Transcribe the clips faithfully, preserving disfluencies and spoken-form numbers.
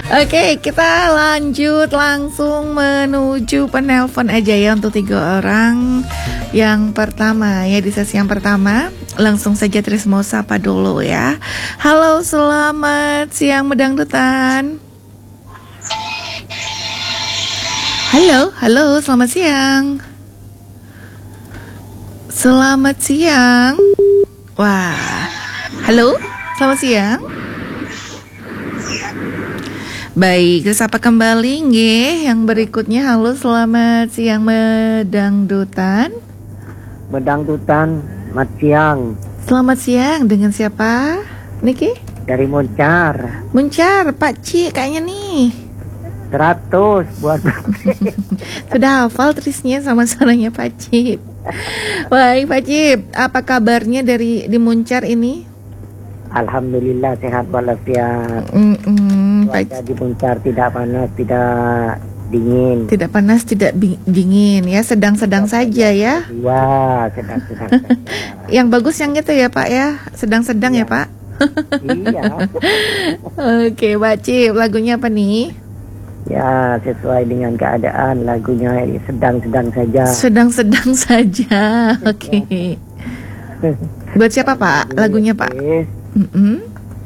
Oke, kita lanjut langsung menuju penelpon aja ya untuk tiga orang. Yang pertama ya, di sesi yang pertama langsung saja Trismo sapa dulu ya. Halo, selamat siang Medangdutan. Halo, halo, selamat siang. Selamat siang. Wah, halo, selamat siang. Baik, sapa kembali nggih. Yang berikutnya, halo, selamat siang Medangdutan. Medangdutan, selamat siang. Selamat siang, dengan siapa? Niki? Dari Muncar. Muncar, Pak Ci kayaknya nih. Seratus buat Sudah hafal Trisnya sama suaranya Pak Cip. Baik Pak Cip, apa kabarnya dari di Muncar ini? Alhamdulillah sehat walafiat. Mm-mm, Cuaca di Muncar tidak panas, tidak dingin. Tidak panas, tidak bi- dingin ya, sedang-sedang saja ya. Iya, sedang-sedang saja. Yang bagus yang itu ya Pak ya, sedang-sedang Iya. ya Pak. Iya. Oke Pak Cip, lagunya apa nih? Ya, sesuai dengan keadaan lagunya sedang-sedang saja. Sedang-sedang saja. Oke. Buat siapa Pak? Lagunya Pak? Mm-mm.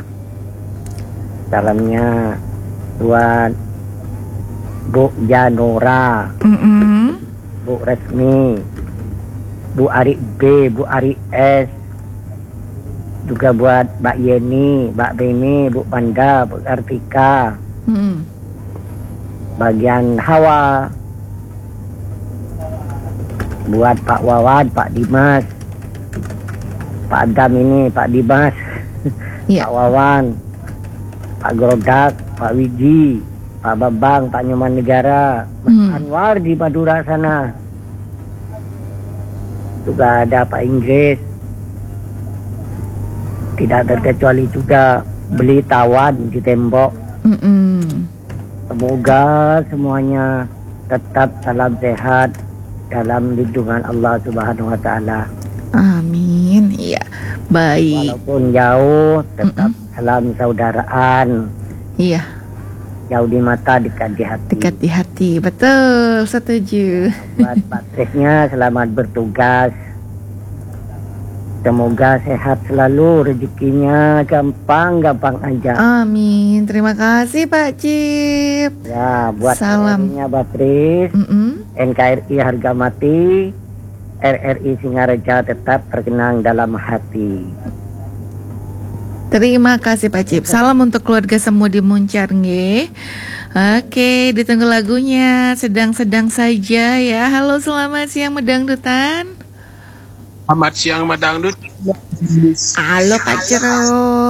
Salamnya buat Bu Janora, Mm-mm. Bu Resmi, Bu Ari B, Bu Ari S, juga buat Mbak Yeni, Mbak Beni, Bu Panda, Bu Artika, Mm-mm. bagian Hawa, buat Pak Wawan, Pak Dimas, Pak Adam ini, Pak Dimas, Iya. Pak Wawan, Pak Grodak, Pak Wiji, Pak Babang, Pak Nyoman Negara, Mas Hmm. Anwar di Madura sana. Juga ada Pak Inggris. Tidak terkecuali juga beli tawan di tembok. Mm-mm. Semoga semuanya tetap salam sehat dalam lindungan Allah Subhanahu wa taala. Amin. Iya. Baik. Walaupun jauh tetap salam saudaraan. Iya. Jauh di mata, dekat di hati. Dekat di hati. Betul. Setuju. Buat Pak Trisnya selamat bertugas. Semoga sehat selalu, rezekinya gampang-gampang aja. Amin. Terima kasih Pak Cip. Ya, buat Salam. R R I-nya Batris, Mm-mm. N K R I harga mati, R R I Singareja tetap terkenang dalam hati. Terima kasih Pak Cip. Salam untuk keluarga semua di Muncar nggih. Oke, ditunggu lagunya. Sedang-sedang saja ya. Halo, selamat siang Medangdutan. Selamat siang Medangdut. Halo Pak Jero.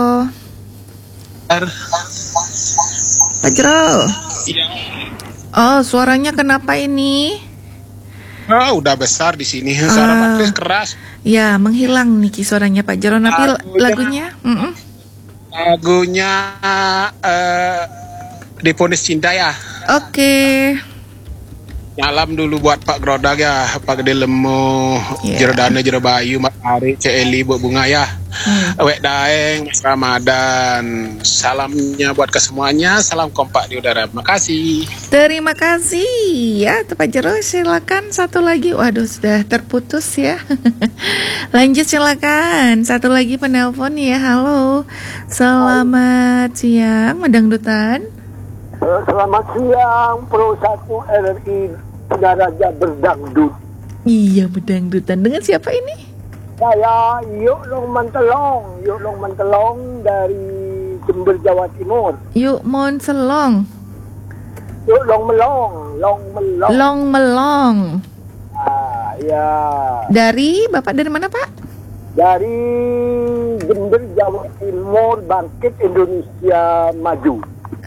Pak Jero. Iya. Oh, suaranya kenapa ini? Ah, udah besar di sini. Suara Ah. Patris keras. Ya, menghilang Niki suaranya Pak Jero. Tapi Lagunya- lagunya? Mm-mm. Lagunya eh Diponis Cinta ya. Oke. Nyalam dulu buat Pak Grodag ya, Pak Gede Lemo, Iya. Jerodane Jerobayu, Mas Ari, Cek Eli, Bu Bunga ya. Hmm. Wek Daeng, Mas Ramadan. Salamnya buat kesemuanya, salam kompak di udara. Makasih. Terima kasih ya, Pak Jero. Silakan satu lagi. Waduh, sudah terputus ya. Lanjut silakan. Satu lagi penelpon ya. Halo. Selamat siang Medangdutan. Selamat siang, Pro satu R R I Singareja Berdangdut. Iya, Medangdutan. Dengan siapa ini? Saya Yuk Long Mantelong, Yuk Long Mantelong dari Jember, Jawa Timur. Yuk Monselong. Yuk Long Melong, Long Melong. Long Melong. Ah, ya. Dari Bapak dari mana, Pak? Dari Jember, Jawa Timur, Bangkit Indonesia Maju.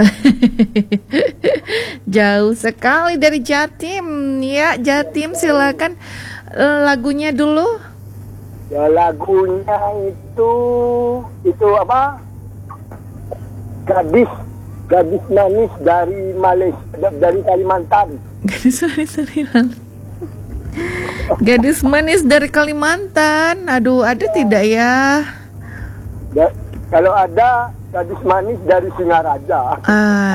Jauh sekali dari Jatim. Ya, Jatim silakan. Eh, lagunya dulu. Ya, lagunya itu itu apa? Gadis gadis manis dari Malaysia, dari Kalimantan. Gadis manis dari Gadis manis dari Kalimantan. Aduh, ada tidak ya? Ya, kalau ada gadis manis dari Singaraja. Ah,